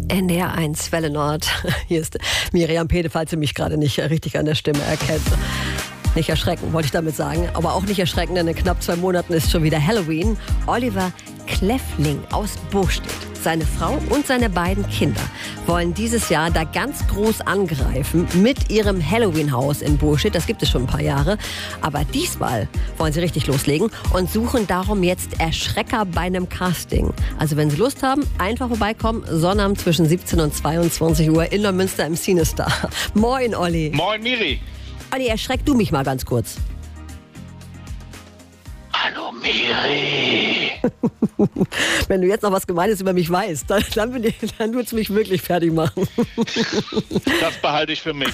NDR 1, Welle Nord. Hier ist Miriam Pede, falls Sie mich gerade nicht richtig an der Stimme erkennt. Nicht erschrecken, wollte ich damit sagen. Aber auch nicht erschrecken, denn in knapp 2 Monaten ist schon wieder Halloween. Oliver Kleffling aus Bostedt, seine Frau und seine beiden Kinder wollen dieses Jahr da ganz groß angreifen mit ihrem Halloween-Haus in Bostedt. Das gibt es schon ein paar Jahre. Aber diesmal wollen sie richtig loslegen und suchen darum jetzt Erschrecker bei einem Casting. Also wenn Sie Lust haben, einfach vorbeikommen. Sonnabend zwischen 17 und 22 Uhr in Neumünster im Cinestar. Moin, Olli. Moin, Miri. Olli, erschreck du mich mal ganz kurz. Hallo, Miri. Wenn du jetzt noch was Gemeines über mich weißt, dann würdest du mich wirklich fertig machen. Das behalte ich für mich.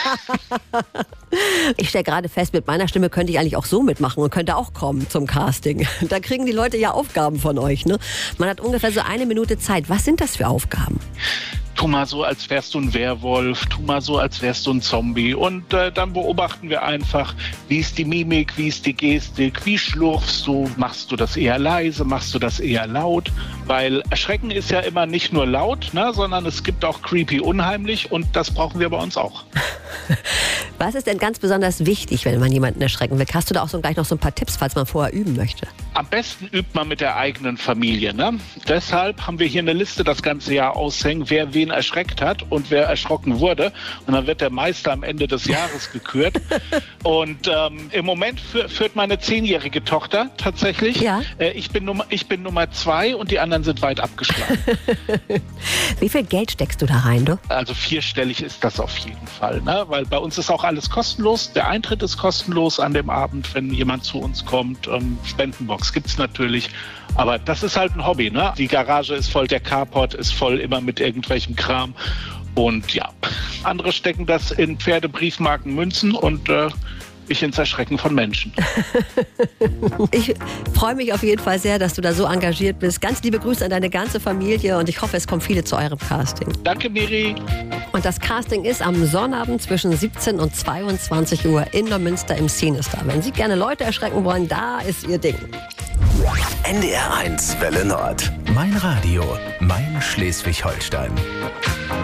Ich stelle gerade fest, mit meiner Stimme könnte ich eigentlich auch so mitmachen und könnte auch kommen zum Casting. Da kriegen die Leute ja Aufgaben von euch, ne? Man hat ungefähr so 1 Minute Zeit. Was sind das für Aufgaben? Tu mal so, als wärst du ein Werwolf, tu mal so, als wärst du ein Zombie. Und dann beobachten wir einfach, wie ist die Mimik, wie ist die Gestik, wie schlurfst du, machst du das eher leise, machst du das eher laut? Weil Erschrecken ist ja immer nicht nur laut, ne, sondern es gibt auch creepy, unheimlich und das brauchen wir bei uns auch. Was ist denn ganz besonders wichtig, wenn man jemanden erschrecken will? Hast du da auch gleich noch so ein paar Tipps, falls man vorher üben möchte? Am besten übt man mit der eigenen Familie. Ne? Deshalb haben wir hier eine Liste das ganze Jahr aushängen, wer wen erschreckt hat und wer erschrocken wurde. Und dann wird der Meister am Ende des Jahres gekürt. Und im Moment führt meine 10-jährige Tochter tatsächlich. Ja. Ich bin Nummer 2 und die anderen sind weit abgeschlagen. Wie viel Geld steckst du da rein, du? Also 4-stellig ist das auf jeden Fall. Ne? Weil bei uns ist auch alles kostenlos. Der Eintritt ist kostenlos an dem Abend, wenn jemand zu uns kommt. Spendenbox gibt's natürlich. Aber das ist halt ein Hobby. Ne? Die Garage ist voll, der Carport ist voll, immer mit irgendwelchem Kram. Und ja, andere stecken das in Pferdebriefmarken, Münzen und ich ins Erschrecken von Menschen. Ich freue mich auf jeden Fall sehr, dass du da so engagiert bist. Ganz liebe Grüße an deine ganze Familie und ich hoffe, es kommen viele zu eurem Casting. Danke, Miri. Und das Casting ist am Sonnabend zwischen 17 und 22 Uhr in Neumünster im Cinestar. Wenn Sie gerne Leute erschrecken wollen, da ist Ihr Ding. NDR 1 Welle Nord. Mein Radio, mein Schleswig-Holstein.